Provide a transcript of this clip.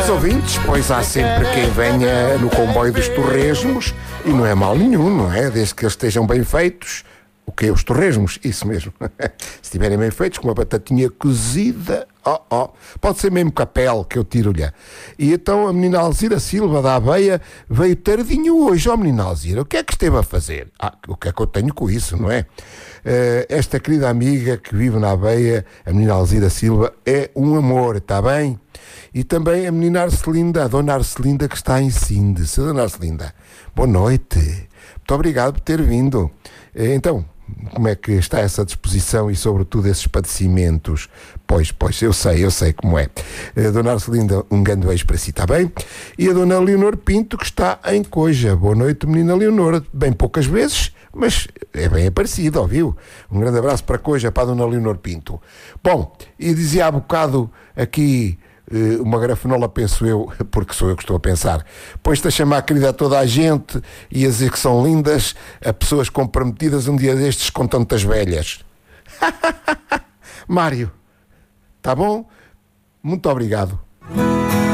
queridos ouvintes, pois há sempre quem venha no comboio dos torresmos e não é mal nenhum, não é? Desde que eles estejam bem feitos. O que é os torresmos? Isso mesmo. Se estiverem bem feitos, com uma batatinha cozida, pode ser mesmo capel que eu tiro-lhe. E então a menina Alzira Silva da Aveia veio tardinho hoje. Menina Alzira, o que é que esteve a fazer? O que é que eu tenho com isso, não é? Esta querida amiga que vive na Aveia, a menina Alzira Silva, é um amor, está bem? E também a menina Arcelinda, a dona Arcelinda que está em Síndice. Dona Arcelinda, boa noite. Muito obrigado por ter vindo. Então, como é que está essa disposição e sobretudo esses padecimentos? Pois, eu sei como é. Dona Arcelinda, um grande beijo para si, está bem? E a Dona Leonor Pinto, que está em Coja. Boa noite, menina Leonor. Bem poucas vezes, mas é bem aparecido, ouviu? Um grande abraço para Coja, para a Dona Leonor Pinto. Bom, e dizia há bocado aqui uma grafenola, penso eu, porque sou eu que estou a pensar, pois-te a chamar querida a toda a gente e a dizer que são lindas a pessoas comprometidas um dia destes com tantas velhas. Mário, tá bom? Muito obrigado.